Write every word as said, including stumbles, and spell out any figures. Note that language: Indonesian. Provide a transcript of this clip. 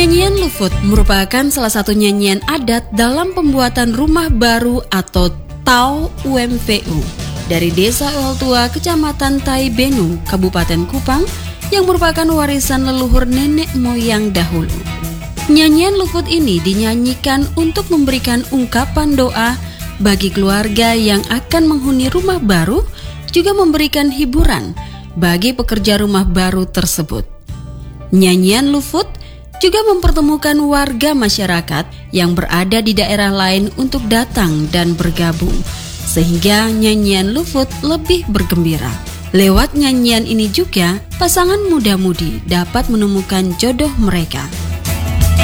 Nyanyian Lufut merupakan salah satu nyanyian adat dalam pembuatan rumah baru atau Tau U M V U dari Desa Uhaltua, Kecamatan Taibenu, Kabupaten Kupang, yang merupakan warisan leluhur nenek moyang dahulu. Nyanyian Lufut ini dinyanyikan untuk memberikan ungkapan doa bagi keluarga yang akan menghuni rumah baru, juga memberikan hiburan bagi pekerja rumah baru tersebut. Nyanyian Lufut juga mempertemukan warga masyarakat yang berada di daerah lain untuk datang dan bergabung, sehingga nyanyian Lufut lebih bergembira. Lewat nyanyian ini juga, pasangan muda-mudi dapat menemukan jodoh mereka.